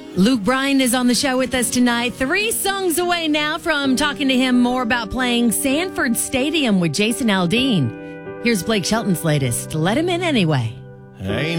Luke Bryan is on the show with us tonight. 3 songs away now from talking to him more about playing Sanford Stadium with Jason Aldean. Here's Blake Shelton's latest, Let Him In Anyway. Ain't